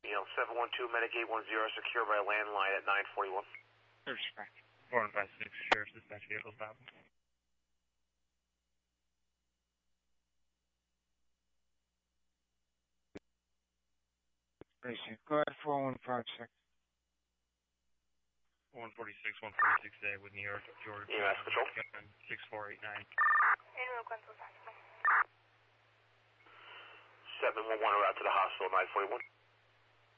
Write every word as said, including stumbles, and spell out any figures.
You know, seven one two, Medic eight one zero, secure by landline at nine forty-one. Respect. four one five six, Sheriff's Dispatch Vehicle stop. Precinct. Go ahead, four one five six. one forty-six, one forty-six A with New York, George. E M S Control. six four eight nine. seven one one, route to the hospital, nine forty-one.